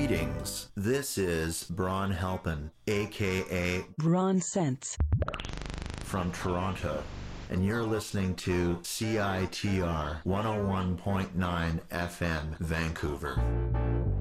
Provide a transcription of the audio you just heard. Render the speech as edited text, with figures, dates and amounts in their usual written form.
Greetings. This is Bron Halpin, aka Bron Sense, from Toronto, and you're listening to CITR 101.9 FM Vancouver.